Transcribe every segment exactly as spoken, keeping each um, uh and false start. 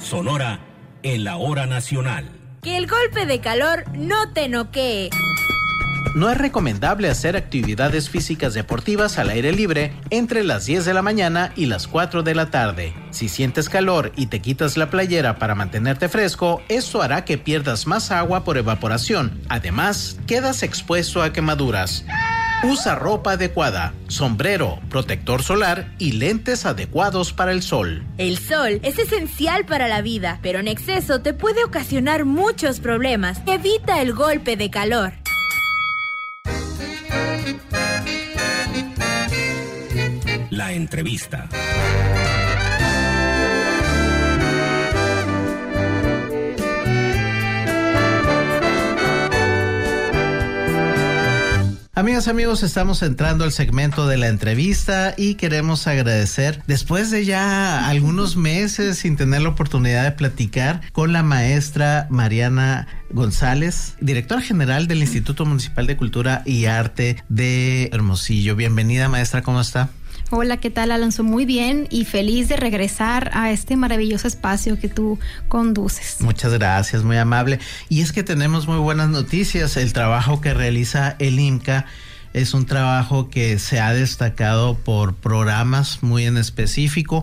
Sonora en la hora nacional. Que el golpe de calor no te noquee. No es recomendable hacer actividades físicas deportivas al aire libre entre las diez de la mañana y las cuatro de la tarde. Si sientes calor y te quitas la playera para mantenerte fresco, esto hará que pierdas más agua por evaporación. Además, quedas expuesto a quemaduras. Usa ropa adecuada, sombrero, protector solar y lentes adecuados para el sol. El sol es esencial para la vida, pero en exceso te puede ocasionar muchos problemas. Evita el golpe de calor. La entrevista. Amigas, amigos, estamos entrando al segmento de la entrevista y queremos agradecer, después de ya algunos meses sin tener la oportunidad de platicar con la maestra Mariana González, directora general del Instituto Municipal de Cultura y Arte de Hermosillo. Bienvenida, maestra, ¿cómo está? Hola, ¿qué tal, Alonso? Muy bien y feliz de regresar a este maravilloso espacio que tú conduces. Muchas gracias, muy amable. Y es que tenemos muy buenas noticias. El trabajo que realiza el I M C A es un trabajo que se ha destacado por programas muy en específico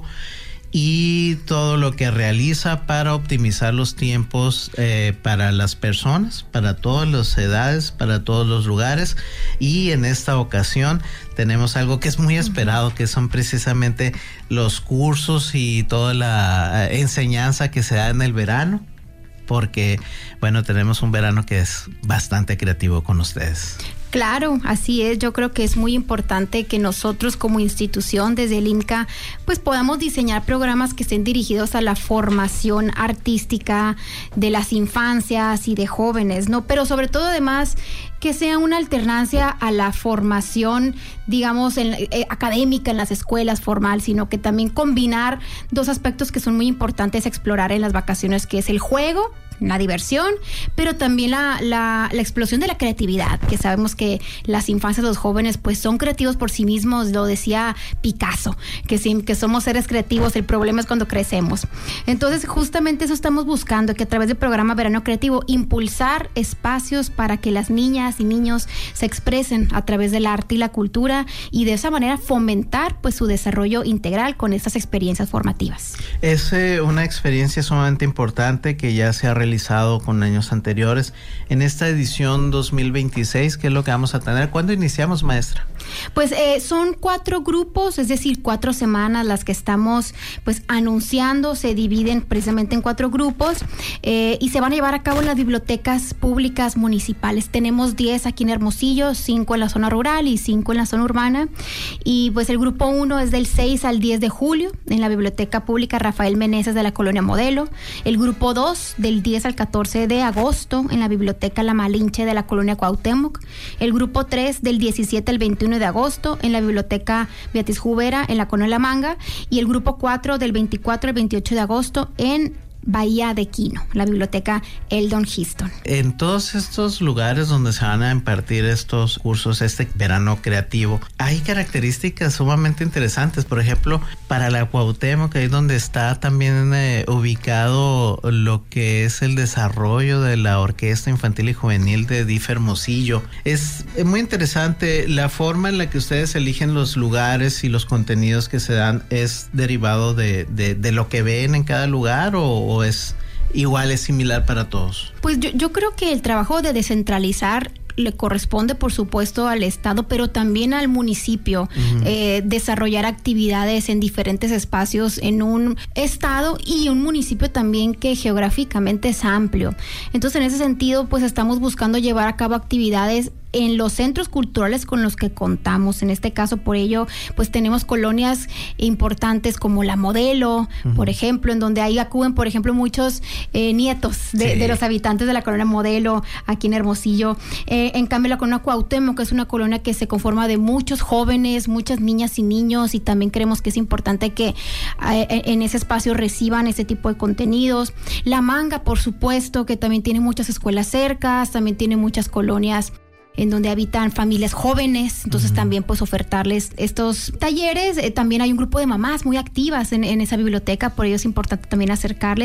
y todo lo que realiza para optimizar los tiempos eh, para las personas, para todas las edades, para todos los lugares. Y en esta ocasión tenemos algo que es muy esperado, que son precisamente los cursos y toda la enseñanza que se da en el verano, porque, bueno, tenemos un verano que es bastante creativo con ustedes. Claro, así es. Yo creo que es muy importante que nosotros como institución desde el I M C A pues podamos diseñar programas que estén dirigidos a la formación artística de las infancias y de jóvenes, ¿no? Pero sobre todo además que sea una alternancia a la formación, digamos, en, eh, académica en las escuelas formal, sino que también combinar dos aspectos que son muy importantes a explorar en las vacaciones, que es el juego, la diversión, pero también la, la, la explosión de la creatividad, que sabemos que las infancias, los jóvenes, pues son creativos por sí mismos, lo decía Picasso, que, sí, que somos seres creativos, el problema es cuando crecemos. Entonces, justamente eso estamos buscando, que a través del programa Verano Creativo, impulsar espacios para que las niñas y niños se expresen a través del arte y la cultura y de esa manera fomentar pues su desarrollo integral con estas experiencias formativas. Es eh, una experiencia sumamente importante que ya se ha realizado con años anteriores. En esta edición dos mil veintiséis, ¿qué es lo que vamos a tener? ¿Cuándo iniciamos, maestra? Pues eh, son cuatro grupos, es decir, cuatro semanas las que estamos pues anunciando, se dividen precisamente en cuatro grupos eh, y se van a llevar a cabo en las bibliotecas públicas municipales. Tenemos diez aquí en Hermosillo, cinco en la zona rural y cinco en la zona urbana. Y pues el grupo uno es del seis al diez de julio en la Biblioteca Pública Rafael Meneses de la Colonia Modelo. El grupo dos del diez al catorce de agosto en la Biblioteca La Malinche de la Colonia Cuauhtémoc. El grupo tres del diecisiete al veintiuno de agosto en la Biblioteca Beatriz Jubera en la Colonia La Manga. Y el grupo cuatro del veinticuatro al veintiocho de agosto en Bahía de Quino, la biblioteca Eldon Histon. En todos estos lugares donde se van a impartir estos cursos, este verano creativo, hay características sumamente interesantes. Por ejemplo, para la Cuauhtémoc, que es donde está también eh, ubicado lo que es el desarrollo de la Orquesta Infantil y Juvenil de D I F Hermosillo. Es muy interesante la forma en la que ustedes eligen los lugares y los contenidos que se dan. ¿Es derivado de, de, de lo que ven en cada lugar o o es igual, es similar para todos? Pues yo, yo creo que el trabajo de descentralizar le corresponde, por supuesto, al Estado, pero también al municipio, uh-huh. eh, desarrollar actividades en diferentes espacios en un estado y un municipio también que geográficamente es amplio. Entonces, en ese sentido, pues estamos buscando llevar a cabo actividades en los centros culturales con los que contamos. En este caso, por ello, pues tenemos colonias importantes como La Modelo, uh-huh. por ejemplo, en donde ahí acuden, por ejemplo, muchos eh, nietos de, sí. de los habitantes de la colonia Modelo, aquí en Hermosillo. Eh, en cambio, la colonia Cuauhtémoc, que es una colonia que se conforma de muchos jóvenes, muchas niñas y niños, y también creemos que es importante que eh, en ese espacio reciban ese tipo de contenidos. La Manga, por supuesto, que también tiene muchas escuelas cercas, también tiene muchas colonias en donde habitan familias jóvenes, entonces uh-huh. también pues ofertarles estos talleres. Eh, también hay un grupo de mamás muy activas en, en esa biblioteca, por ello es importante también acercarles.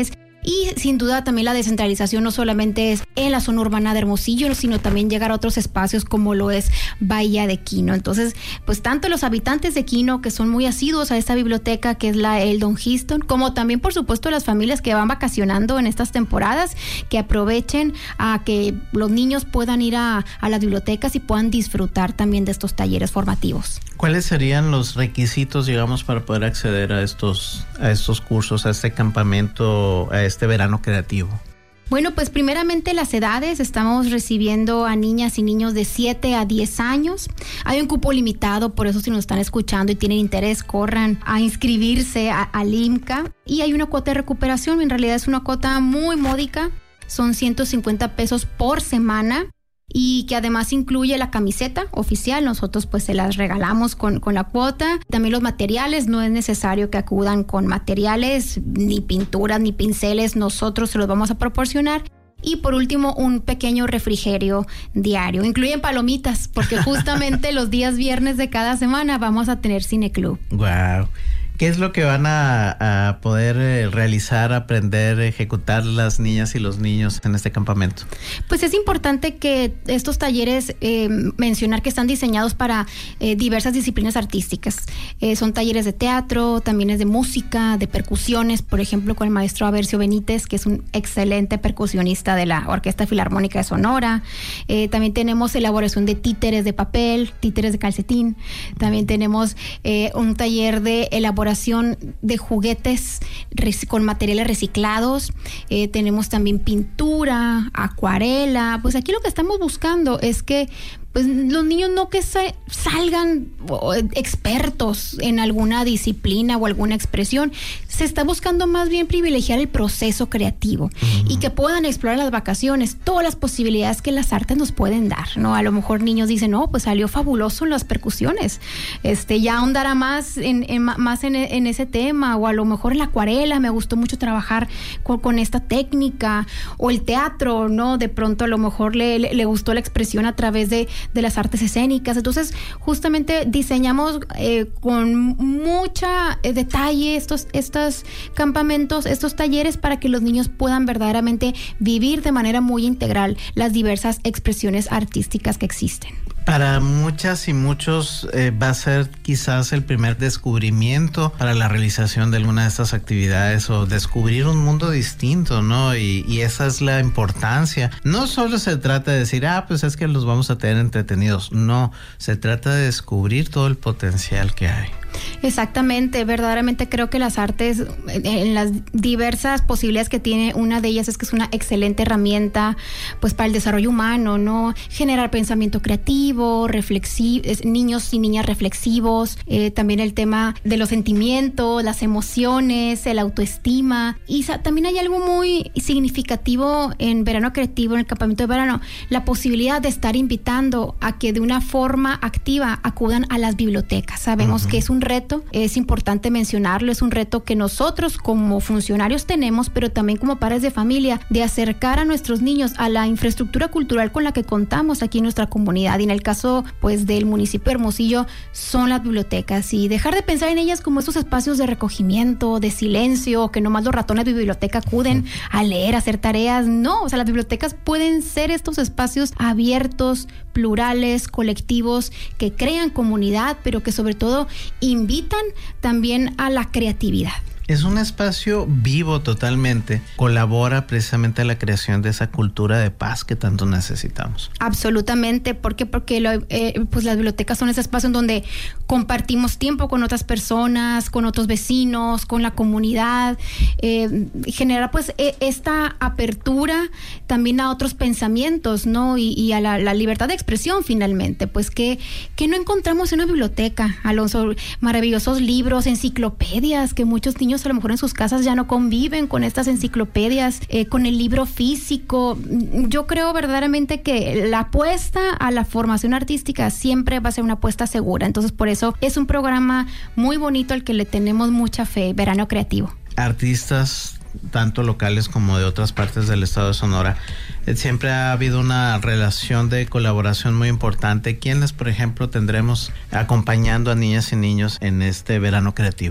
Y sin duda también la descentralización no solamente es en la zona urbana de Hermosillo, sino también llegar a otros espacios como lo es Bahía de Quino. Entonces, pues tanto los habitantes de Quino, que son muy asiduos a esta biblioteca que es la Eldon Histon, como también por supuesto las familias que van vacacionando en estas temporadas, que aprovechen a que los niños puedan ir a, a las bibliotecas y puedan disfrutar también de estos talleres formativos. ¿Cuáles serían los requisitos, digamos, para poder acceder a estos, a estos cursos, a este campamento, a este verano creativo? Bueno, pues primeramente las edades, estamos recibiendo a niñas y niños de siete a diez años. Hay un cupo limitado, por eso si nos están escuchando y tienen interés, corran a inscribirse a, al IMCA. Y hay una cuota de recuperación, en realidad es una cuota muy módica, son ciento cincuenta pesos por semana. Y que además incluye la camiseta oficial, nosotros pues se las regalamos con, con la cuota. También los materiales, no es necesario que acudan con materiales, ni pinturas, ni pinceles, nosotros se los vamos a proporcionar. Y por último, un pequeño refrigerio diario. Incluyen palomitas, porque justamente los días viernes de cada semana vamos a tener cineclub. Wow. ¿Qué es lo que van a, a poder eh, realizar, aprender, ejecutar las niñas y los niños en este campamento? Pues es importante que estos talleres, eh, mencionar que están diseñados para eh, diversas disciplinas artísticas. Eh, son talleres de teatro, también es de música, de percusiones, por ejemplo, con el maestro Avercio Benítez, que es un excelente percusionista de la Orquesta Filarmónica de Sonora. Eh, también tenemos elaboración de títeres de papel, títeres de calcetín. También tenemos eh, un taller de elaboración de juguetes con materiales reciclados. Eh, tenemos también pintura, acuarela. Pues aquí lo que estamos buscando es que pues los niños no que se salgan expertos en alguna disciplina o alguna expresión. Se está buscando más bien privilegiar el proceso creativo uh-huh. y que puedan explorar las vacaciones, todas las posibilidades que las artes nos pueden dar, ¿no? A lo mejor niños dicen, no, pues salió fabuloso en las percusiones, este, ya ahondará más en, en, más en, en ese tema, o a lo mejor en la acuarela, me gustó mucho trabajar con, con esta técnica, o el teatro, ¿no? De pronto a lo mejor le, le, le gustó la expresión a través de de las artes escénicas. Entonces justamente diseñamos eh, con mucha eh, detalle estos, estos campamentos, estos talleres para que los niños puedan verdaderamente vivir de manera muy integral las diversas expresiones artísticas que existen. Para muchas y muchos eh, va a ser quizás el primer descubrimiento para la realización de alguna de estas actividades, o descubrir un mundo distinto, ¿no? Y, y esa es la importancia. No solo se trata de decir, ah, pues es que los vamos a tener entretenidos. No, se trata de descubrir todo el potencial que hay. Exactamente, verdaderamente creo que las artes, en las diversas posibilidades que tiene, una de ellas es que es una excelente herramienta pues para el desarrollo humano, ¿no? Generar pensamiento creativo, reflexivo, niños y niñas reflexivos, eh, también el tema de los sentimientos, las emociones, el autoestima. Y también hay algo muy significativo en Verano Creativo, en el campamento de verano, la posibilidad de estar invitando a que de una forma activa acudan a las bibliotecas. Sabemos uh-huh. que es un reto, es importante mencionarlo, es un reto que nosotros como funcionarios tenemos, pero también como padres de familia, de acercar a nuestros niños a la infraestructura cultural con la que contamos aquí en nuestra comunidad. Y en el caso pues del municipio de Hermosillo son las bibliotecas, y dejar de pensar en ellas como estos espacios de recogimiento, de silencio, que nomás los ratones de biblioteca acuden a leer, a hacer tareas. No, o sea, las bibliotecas pueden ser estos espacios abiertos, plurales, colectivos, que crean comunidad, pero que sobre todo invitan también a la creatividad. Es un espacio vivo totalmente, colabora precisamente a la creación de esa cultura de paz que tanto necesitamos. Absolutamente, ¿por qué? Porque lo, eh, pues las bibliotecas son ese espacio en donde compartimos tiempo con otras personas, con otros vecinos, con la comunidad, eh, generar pues eh, esta apertura también a otros pensamientos, ¿no? Y, y a la, la libertad de expresión finalmente, pues que, que no encontramos en una biblioteca, a los maravillosos libros, enciclopedias que muchos niños a lo mejor en sus casas ya no conviven con estas enciclopedias, eh, con el libro físico. Yo creo verdaderamente que la apuesta a la formación artística siempre va a ser una apuesta segura. Entonces, por eso es un programa muy bonito al que le tenemos mucha fe, Verano Creativo. Artistas tanto locales como de otras partes del estado de Sonora, eh, siempre ha habido una relación de colaboración muy importante. ¿Quiénes, por ejemplo, tendremos acompañando a niñas y niños en este Verano Creativo?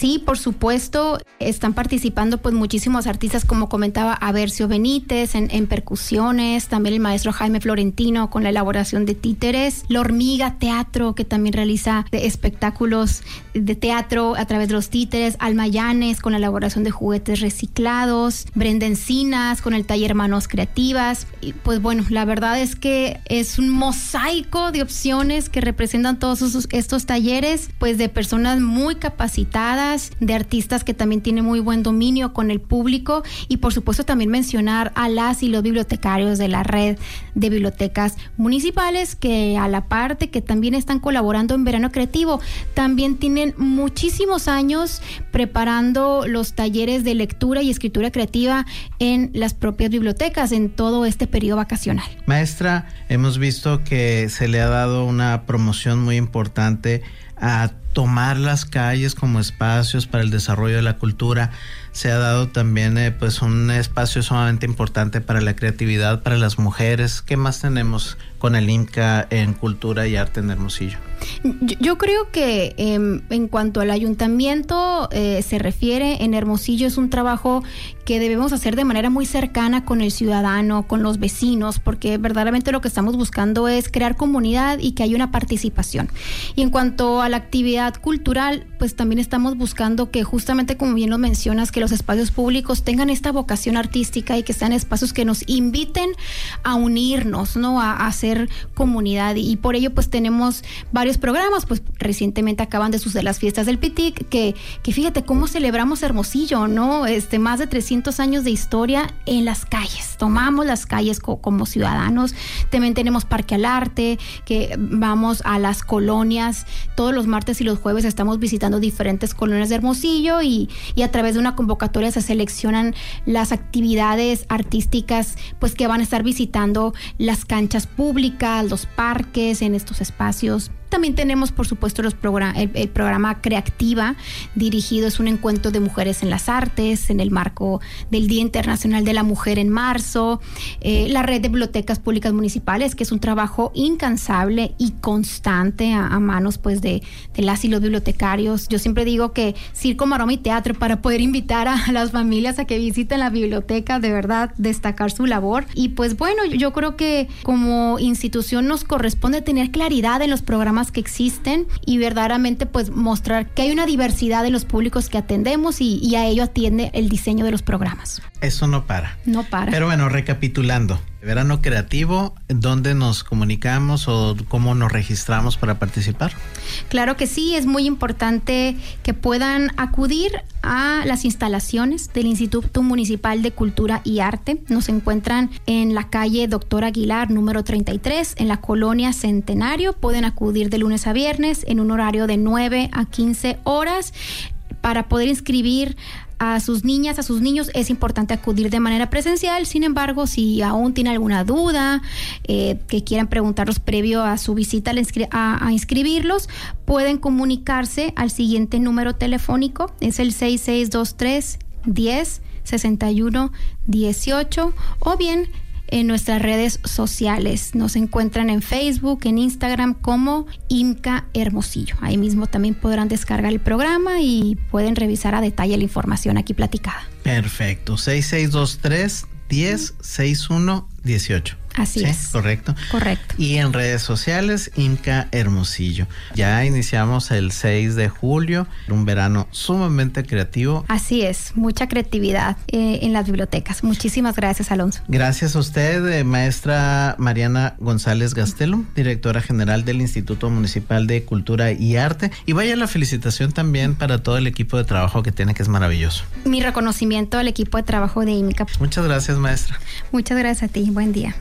Sí, por supuesto, están participando pues muchísimos artistas, como comentaba Avercio Benítez en, en percusiones, también el maestro Jaime Florentino con la elaboración de títeres, La Hormiga Teatro, que también realiza espectáculos de teatro a través de los títeres, Alma Llanes con la elaboración de juguetes reciclados, Brenda Encinas con el taller Manos Creativas. Y pues bueno, la verdad es que es un mosaico de opciones que representan todos esos, estos talleres, pues de personas muy capacitadas, de artistas que también tienen muy buen dominio con el público, y por supuesto también mencionar a las y los bibliotecarios de la red de bibliotecas municipales, que a la parte que también están colaborando en Verano Creativo, también tienen muchísimos años preparando los talleres de lectura y escritura creativa en las propias bibliotecas en todo este periodo vacacional. Maestra, hemos visto que se le ha dado una promoción muy importante a tomar las calles como espacios para el desarrollo de la cultura. Se ha dado también eh, pues un espacio sumamente importante para la creatividad, para las mujeres. ¿Qué más tenemos con el IMCA en cultura y arte en Hermosillo? Yo, yo creo que eh, en cuanto al ayuntamiento eh, se refiere, en Hermosillo es un trabajo que debemos hacer de manera muy cercana con el ciudadano, con los vecinos, porque verdaderamente lo que estamos buscando es crear comunidad y que haya una participación. Y en cuanto a la actividad cultural, pues también estamos buscando que, justamente como bien lo mencionas, que los espacios públicos tengan esta vocación artística y que sean espacios que nos inviten a unirnos, ¿no? A, a hacer comunidad. Y por ello pues tenemos varios programas. Pues recientemente acaban de suceder las fiestas del Pitic, que, que fíjate cómo celebramos Hermosillo, ¿no? Este, más de trescientos años de historia en las calles. Tomamos las calles co- como ciudadanos. También tenemos Parque al Arte, que vamos a las colonias. Todos los martes y los jueves estamos visitando diferentes colonias de Hermosillo, y, y a través de una convocatoria se seleccionan las actividades artísticas pues que van a estar visitando las canchas públicas, los parques, en estos espacios. También tenemos, por supuesto, los program- el, el programa Creativa, dirigido, es un encuentro de mujeres en las artes, en el marco del Día Internacional de la Mujer en marzo. Eh, la red de bibliotecas públicas municipales, que es un trabajo incansable y constante a, a manos pues de, de las y los bibliotecarios. Yo siempre digo que circo, maroma y teatro para poder invitar a las familias a que visiten la biblioteca, de verdad, destacar su labor. Y pues bueno, yo creo que como institución nos corresponde tener claridad en los programas que existen y verdaderamente pues mostrar que hay una diversidad de los públicos que atendemos, y, y a ello atiende el diseño de los programas. Eso no para. No para. Pero bueno, recapitulando. Verano Creativo, ¿dónde nos comunicamos o cómo nos registramos para participar? Claro que sí, es muy importante que puedan acudir a las instalaciones del Instituto Municipal de Cultura y Arte. Nos encuentran en la calle Doctor Aguilar, número treinta y tres, en la colonia Centenario. Pueden acudir de lunes a viernes en un horario de nueve a quince horas. Para poder inscribir a sus niñas, a sus niños, es importante acudir de manera presencial. Sin embargo, si aún tiene alguna duda, eh, que quieran preguntarlos previo a su visita a, inscri- a, a inscribirlos, pueden comunicarse al siguiente número telefónico. Es el seis seis dos tres, diez, sesenta y uno, dieciocho, o bien en nuestras redes sociales. Nos encuentran en Facebook, en Instagram como IMCA Hermosillo. Ahí mismo también podrán descargar el programa y pueden revisar a detalle la información aquí platicada. Perfecto. seis seis dos tres, diez, sesenta y uno, dieciocho. Así ¿Sí? es. Correcto. Correcto. Y en redes sociales, IMCA Hermosillo. Ya iniciamos el seis de julio, un verano sumamente creativo. Así es, mucha creatividad eh, en las bibliotecas. Muchísimas gracias, Alonso. Gracias a usted, eh, maestra Mariana González Gastelum, directora general del Instituto Municipal de Cultura y Arte. Y vaya la felicitación también para todo el equipo de trabajo que tiene, que es maravilloso. Mi reconocimiento al equipo de trabajo de IMCA. Muchas gracias, maestra. Muchas gracias a ti. Buen día.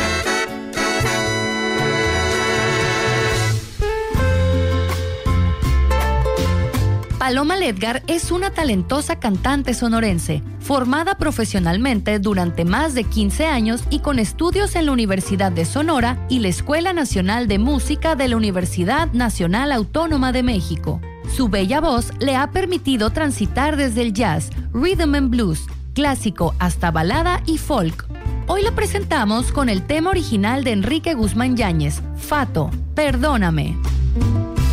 Paloma Ledgar es una talentosa cantante sonorense, formada profesionalmente durante más de quince años y con estudios en la Universidad de Sonora y la Escuela Nacional de Música de la Universidad Nacional Autónoma de México. Su bella voz le ha permitido transitar desde el jazz, rhythm and blues, clásico hasta balada y folk. Hoy la presentamos con el tema original de Enrique Guzmán Yáñez, Fato, Perdóname.